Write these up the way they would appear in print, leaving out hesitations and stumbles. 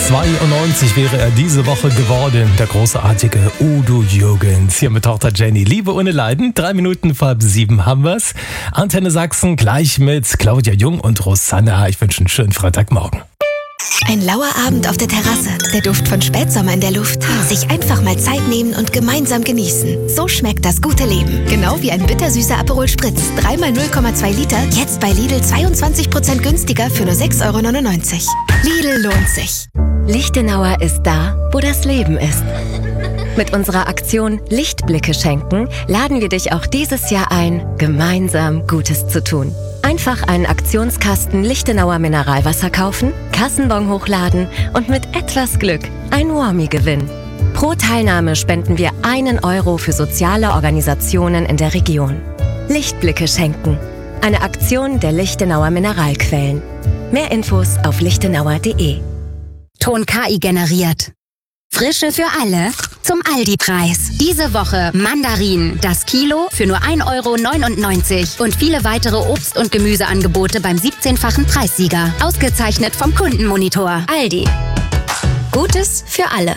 92 wäre er diese Woche geworden, der großartige Udo Jürgens. Hier mit Tochter Jenny. Liebe ohne Leiden, 3 Minuten vor 7 haben wir's. Antenne Sachsen gleich mit Claudia Jung und Rosanna. Ich wünsche einen schönen Freitagmorgen. Ein lauer Abend auf der Terrasse, der Duft von Spätsommer in der Luft. Sich einfach mal Zeit nehmen und gemeinsam genießen. So schmeckt das gute Leben. Genau wie ein bittersüßer Aperol Spritz. 3x 0,2 Liter, jetzt bei Lidl 22% günstiger für nur 6,99 €. Lidl lohnt sich. Lichtenauer ist da, wo das Leben ist. Mit unserer Aktion Lichtblicke schenken laden wir dich auch dieses Jahr ein, gemeinsam Gutes zu tun. Einfach einen Aktionskasten Lichtenauer Mineralwasser kaufen, Kassenbon hochladen und mit etwas Glück ein Warmie gewinnen. Pro Teilnahme spenden wir 1 € für soziale Organisationen in der Region. Lichtblicke schenken. Eine Aktion der Lichtenauer Mineralquellen. Mehr Infos auf lichtenauer.de. Ton KI generiert. Frische für alle zum Aldi-Preis. Diese Woche Mandarinen, das Kilo für nur 1,99 € und viele weitere Obst- und Gemüseangebote beim 17-fachen Preissieger. Ausgezeichnet vom Kundenmonitor. Aldi. Gutes für alle.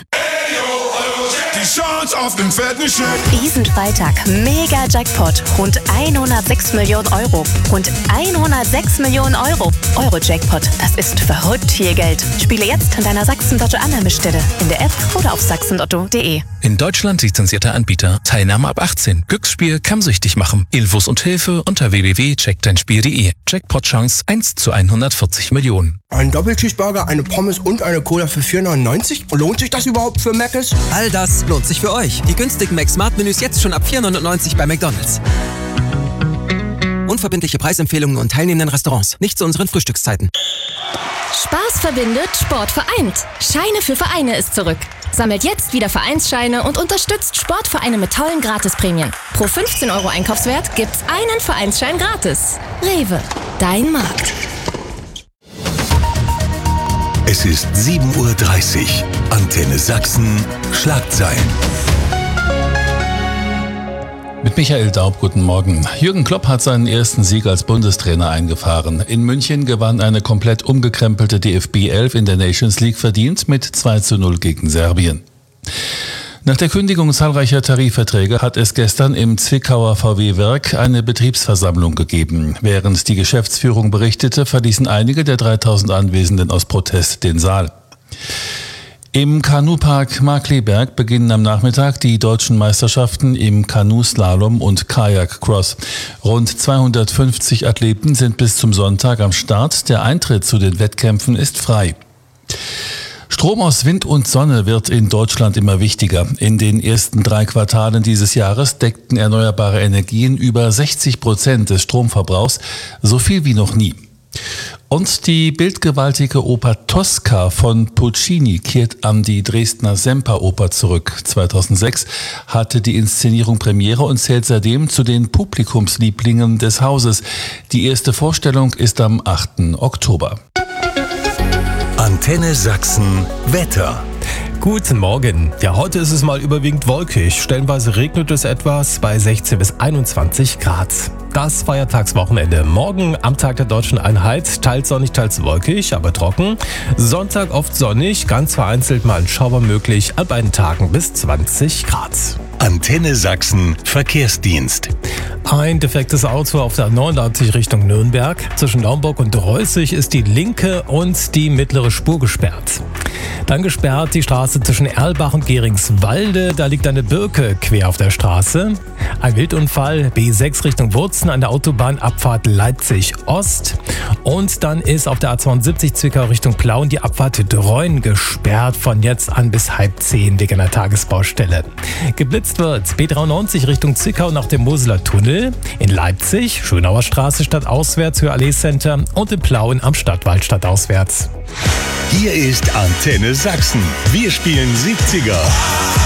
Die Chance auf den fetten Scheck. Diesen Freitag Mega Jackpot. Rund 106 Millionen €. Rund 106 Millionen €. Euro-Jackpot. Das ist verrückt viel Geld. Spiele jetzt an deiner Sachsen-Lotto-Annahmestelle. In der App oder auf sachsenlotto.de. In Deutschland lizenzierter Anbieter. Teilnahme ab 18. Glücksspiel kann süchtig machen. Infos und Hilfe unter www.checkdeinspiel.de. Jackpot-Chance 1 zu 140 Millionen. Ein Doppelcheeseburger, eine Pommes und eine Cola für 4,99 €? Lohnt sich das überhaupt für Mc's? All das lohnt sich für euch. Die günstigen Mac-Smart-Menüs jetzt schon ab 4,99 € bei McDonald's. Unverbindliche Preisempfehlungen und teilnehmenden Restaurants. Nicht zu unseren Frühstückszeiten. Spaß verbindet, Sport vereint. Scheine für Vereine ist zurück. Sammelt jetzt wieder Vereinsscheine und unterstützt Sportvereine mit tollen Gratisprämien. Pro 15 € Einkaufswert gibt's einen Vereinsschein gratis. Rewe, dein Markt. Es ist 7:30 Uhr. Antenne Sachsen. Schlagzeilen. Mit Michael Daub, guten Morgen. Jürgen Klopp hat seinen ersten Sieg als Bundestrainer eingefahren. In München gewann eine komplett umgekrempelte DFB 11 in der Nations League verdient mit 2:0 gegen Serbien. Nach der Kündigung zahlreicher Tarifverträge hat es gestern im Zwickauer VW-Werk eine Betriebsversammlung gegeben. Während die Geschäftsführung berichtete, verließen einige der 3000 Anwesenden aus Protest den Saal. Im Kanupark Markkleeberg beginnen am Nachmittag die deutschen Meisterschaften im Kanuslalom und Kajakcross. Rund 250 Athleten sind bis zum Sonntag am Start. Der Eintritt zu den Wettkämpfen ist frei. Strom aus Wind und Sonne wird in Deutschland immer wichtiger. In den ersten 3 Quartalen dieses Jahres deckten erneuerbare Energien über 60% des Stromverbrauchs, so viel wie noch nie. Und die bildgewaltige Oper Tosca von Puccini kehrt an die Dresdner Semperoper zurück. 2006 hatte die Inszenierung Premiere und zählt seitdem zu den Publikumslieblingen des Hauses. Die erste Vorstellung ist am 8. Oktober. Antenne Sachsen. Wetter. Guten Morgen. Ja, heute ist es mal überwiegend wolkig. Stellenweise regnet es etwas bei 16 bis 21 Grad. Das Feiertagswochenende. Morgen am Tag der Deutschen Einheit. Teils sonnig, teils wolkig, aber trocken. Sonntag oft sonnig, ganz vereinzelt mal ein Schauer möglich. An beiden Tagen bis 20 Grad. Antenne Sachsen. Verkehrsdienst. Ein defektes Auto auf der 89 Richtung Nürnberg. Zwischen Naumburg und Reußig ist die linke und die mittlere Spur gesperrt. Dann gesperrt die Straße zwischen Erlbach und Geringswalde. Da liegt eine Birke quer auf der Straße. Ein Wildunfall, B6 Richtung Wurzen an der Autobahnabfahrt Leipzig-Ost. Und dann ist auf der A72 Zwickau Richtung Plauen die Abfahrt Dreun gesperrt. Von jetzt an bis 9:30 wegen einer Tagesbaustelle. Geblitzt wird B93 Richtung Zwickau nach dem Moseler Tunnel. In Leipzig, Schönauer Straße stadtauswärts für Allee Center und in Plauen am Stadtwald stadtauswärts. Hier ist Antenne Sachsen. Wir spielen 70er.